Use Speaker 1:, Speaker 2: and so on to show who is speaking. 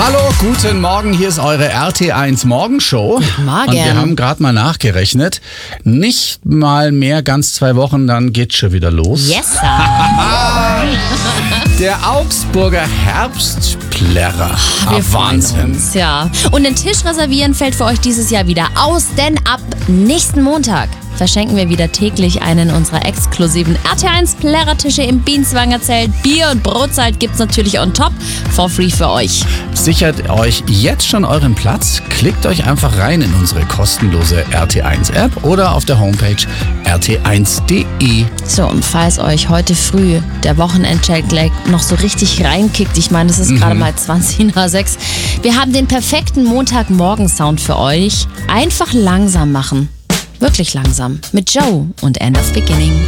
Speaker 1: Hallo, guten Morgen, hier ist eure RT1 Morgenshow.
Speaker 2: Guten Morgen.
Speaker 1: Und wir haben gerade mal nachgerechnet. Nicht mal mehr ganz 2 Wochen, dann geht's schon wieder los.
Speaker 2: Yes, sir.
Speaker 1: Der Augsburger Herbstplärrer.
Speaker 2: Wir freuen
Speaker 1: Wahnsinn.
Speaker 2: uns, ja. Und den Tisch reservieren fällt für euch dieses Jahr wieder aus, denn ab nächsten Montag verschenken wir wieder täglich einen unserer exklusiven RT1 Plärrertische im Bienzwanger Zelt. Bier und Brotzeit gibt's natürlich on top for free für euch.
Speaker 1: Sichert euch jetzt schon euren Platz. Klickt euch einfach rein in unsere kostenlose RT1 App oder auf der Homepage rt1.de.
Speaker 2: So, und falls euch heute früh der Wochenend-Jetlag noch so richtig reinkickt, ich meine, es ist gerade mal 20 nach 6, wir haben den perfekten Montagmorgen-Sound für euch. Einfach langsam machen. Wirklich langsam. Mit Joe und End of Beginning.